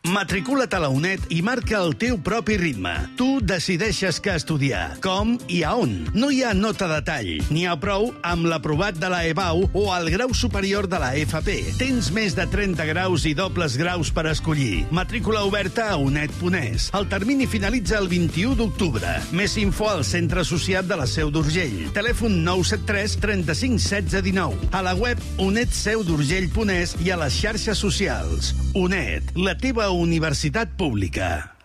Matricula't a la UNED i marca el teu propi ritme. Tu decideixes què estudiar, com i a on. No hi ha nota de tall. N'hi ha prou amb l'aprovat de la EBAU o el grau superior de la FP. Tens més de 30 graus i dobles graus per escollir. Matrícula oberta a UNED.es. El termini finalitza el 21 d'octubre. Més info al Centre Associat de la Seu d'Urgell. Telèfon 973 35 16 19. A la web unedseudurgell.es i a les xarxes socials. UNED, la teva universitat pública.